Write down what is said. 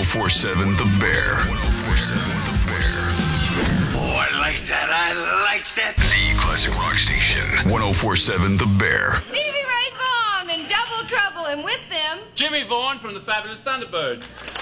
1047 The Bear. 1047 The Bear. Oh, I like that. I like that. The classic rock station. 1047 The Bear. Stevie Ray Vaughan and Double Trouble, and with them, Jimmy Vaughan from the Fabulous Thunderbirds.